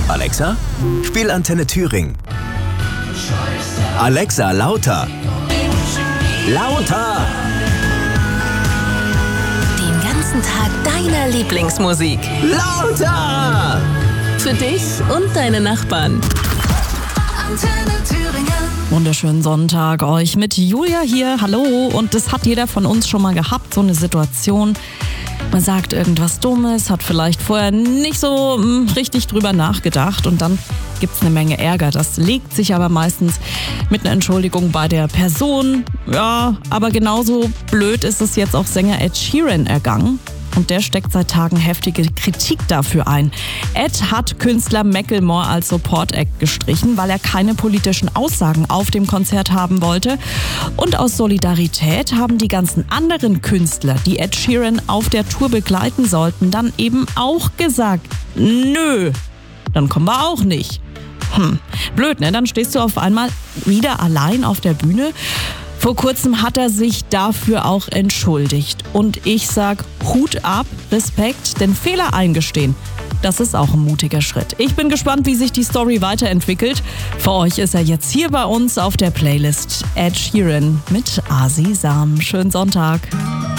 Alexa, spiel Antenne Thüringen. Alexa, lauter. Lauter! Den ganzen Tag deiner Lieblingsmusik. Lauter! Für dich und deine Nachbarn. Antenne Thüringen. Wunderschönen Sonntag euch mit Julia hier. Hallo. Und das hat jeder von uns schon mal gehabt, so eine Situation. Man sagt irgendwas Dummes, hat vielleicht vorher nicht so richtig drüber nachgedacht und dann gibt's eine Menge Ärger. Das legt sich aber meistens mit einer Entschuldigung bei der Person. Ja, aber genauso blöd ist es jetzt auch Sänger Ed Sheeran ergangen. Und der steckt seit Tagen heftige Kritik dafür ein. Ed hat Künstler Macklemore als Support-Act gestrichen, weil er keine politischen Aussagen auf dem Konzert haben wollte. Und aus Solidarität haben die ganzen anderen Künstler, die Ed Sheeran auf der Tour begleiten sollten, dann eben auch gesagt, nö, dann kommen wir auch nicht. Blöd, ne? Dann stehst du auf einmal wieder allein auf der Bühne. Vor kurzem hat er sich dafür auch entschuldigt. Und ich sag Hut ab, Respekt, denn Fehler eingestehen, das ist auch ein mutiger Schritt. Ich bin gespannt, wie sich die Story weiterentwickelt. Für euch ist er jetzt hier bei uns auf der Playlist. Ed Sheeran mit Asi Sam. Schönen Sonntag.